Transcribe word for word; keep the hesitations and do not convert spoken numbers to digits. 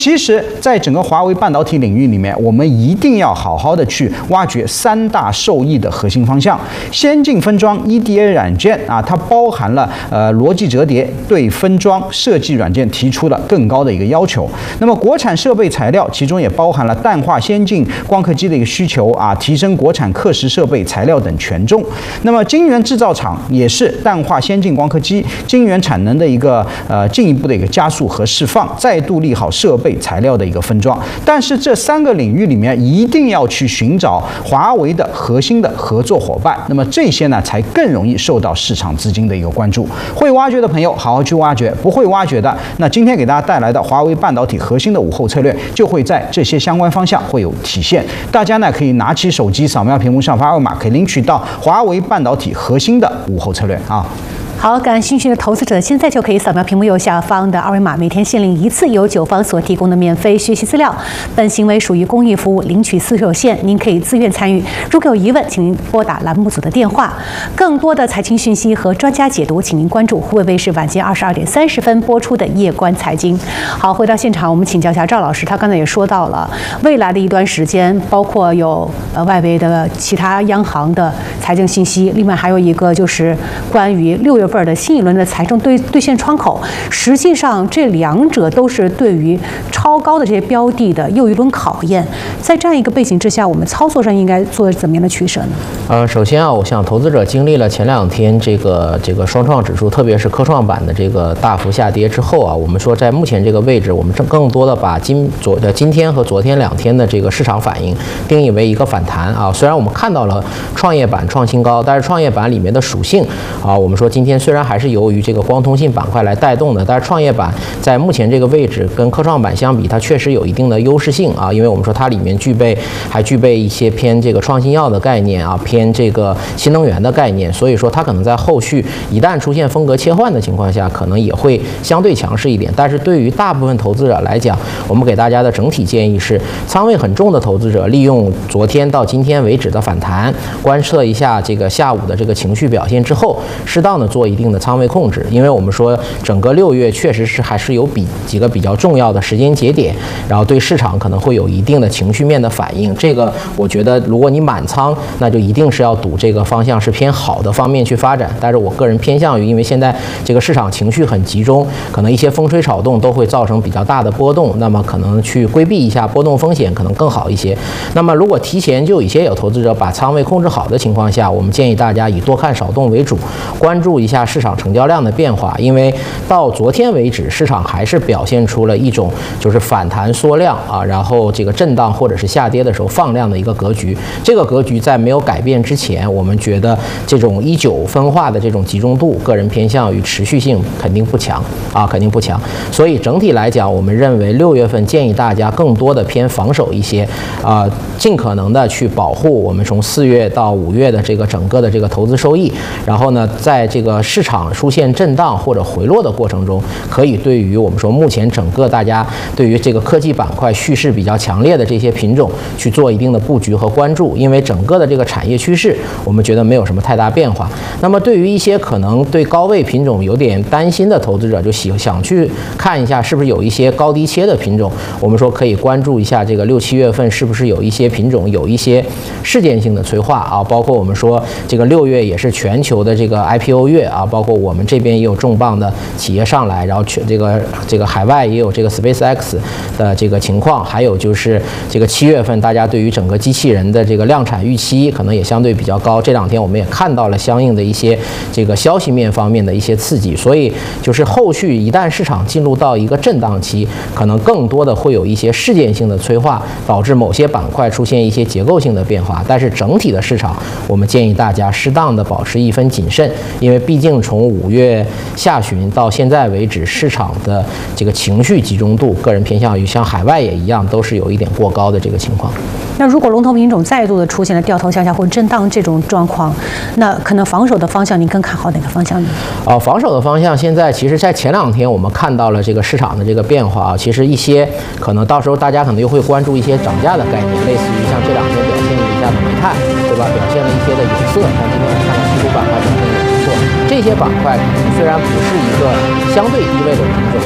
其实，在整个华为半导体领域里面，我们一定要好好的去挖掘三大受益的核心方向。先进分装 E D A 软件啊，它包含了呃逻辑折叠，对分装设计软件提出了更高的一个要求。那么国产设备材料，其中也包含了淡化先进光刻机的一个需求啊，提升国产刻蚀设备材料等权重。那么晶圆制造厂也是淡化先进光刻机晶圆产能的一个呃进一步的一个加速和释放，再度利好设备材料的一个分装。但是这三个领域里面一定要去寻找华为的核心的合作伙伴，那么这些呢才更容易受到市场资金的一个关注。会挖掘的朋友好好去挖掘，不会挖掘的，那今天给大家带来的华为半导体核心的午后策略就会在这些相关方向会有体现。大家呢可以拿起手机扫描屏幕上方二维码，可以领取到华为半导体核心的午后策略啊。 好，感兴趣的投资者现在就可以扫描屏幕右下方的二维码，每天限领一次由九方所提供的免费学习资料。本行为属于公益服务，领取次数有限，您可以自愿参与。如果有疑问，请您拨打栏目组的电话。更多的财经讯息和专家解读，请您关注湖北卫视晚间二十二点三十分播出的《夜观财经》。好，回到现场，我们请教一下赵老师，他刚才也说到了未来的一段时间，包括有呃外围的其他央行的财政信息，另外还有一个就是关于六月份的新一轮的财政兑兑现窗口，实际上这两者都是对于超高的这些标的的又一轮考验。在这样一个背景之下，我们操作上应该做怎么样的取舍呢？呃， 首先啊，我想投资者经历了前两天这个这个双创指数，特别是科创板的这个大幅下跌之后啊，我们说在目前这个位置，我们更多的把今昨的今天和昨天两天的这个市场反应定义为一个反弹啊。虽然我们看到了创业板创新高，但是创业板里面的属性啊，我们说今天虽然还是由于这个光通信板块来带动的，但是创业板在目前这个位置跟科创板相比，它确实有一定的优势性啊，因为我们说它里面具备还具备一些偏这个创新药的概念啊，偏这个新能源的概念，所以说它可能在后续一旦出现风格切换的情况下，可能也会相对强势一点。但是对于大部分投资者来讲，我们给大家的整体建议是，仓位很重的投资者利用昨天到今天为止的反弹，观测一下这个下午的这个情绪表现之后，适当的做一定的仓位控制。因为我们说整个六月确实是还是有比几个比较重要的时间节点，然后对市场可能会有一定的情绪面的反应。这个我觉得如果你满仓，那就一定是要赌这个方向是偏好的方面去发展。但是我个人偏向于，因为现在这个市场情绪很集中，可能一些风吹草动都会造成比较大的波动，那么可能去规避一下波动风险可能更好一些。那么如果提前就有一些有投资者把仓位控制好的情况下，我们建议大家以多看少动为主，关注一下市场成交量的变化。因为到昨天为止，市场还是表现出了一种就是反弹缩量啊，然后这个震荡或者是下跌的时候放量的一个格局。这个格局在没有改变之前，我们觉得这种一九分化的这种集中度，个人偏向于持续性肯定不强啊，肯定不强。所以整体来讲，我们认为六月份建议大家更多的偏防守一些啊，尽可能的去保护我们从四月到五月的这个整个的这个投资收益。然后呢，在这个市场出现震荡或者回落的过程中，可以对于我们说目前整个大家对于这个科技板块蓄势比较强烈的这些品种去做一定的布局和关注。因为整个的这个产业趋势，我们觉得没有什么太大变化。那么对于一些可能对高位品种有点担心的投资者，就喜想去看一下是不是有一些高低切的品种，我们说可以关注一下这个六七月份是不是有一些品种有一些事件性的催化啊，包括我们说这个六月也是全球的这个 I P O 月啊，包括我们这边也有重磅的企业上来，然后全这个这个海外也有这个 SpaceX 的这个情况，还有就是这个七月份大家对于整个机器人的这个量产预期可能也相对比较高，这两天我们也看到了相应的一些这个消息面方面的一些刺激，所以就是后续一旦市场进入到一个震荡期，可能更多的会有一些事件性的催化，导致某些板块出现一些结构性的变化。但是整体的市场，我们建议大家适当的保持一分谨慎，因为毕竟从五月下旬到现在为止，市场的这个情绪集中度，个人偏向于像海外也一样，都是有一点过高的这个情况。 那如果龙头品种再度的出现了掉头向下或者震荡这种状况，那可能防守的方向，您更看好哪个方向呢？ 啊、呃，防守的方向，现在其实在前两天我们看到了这个市场的这个变化啊，其实一些可能到时候大家可能又会关注一些涨价的概念，类似于像这两天表现了一下的煤炭，对吧？表现了一些的有色，像今天我看到稀土板块表现也不错，这些板块可能虽然不是一个相对低位的品种。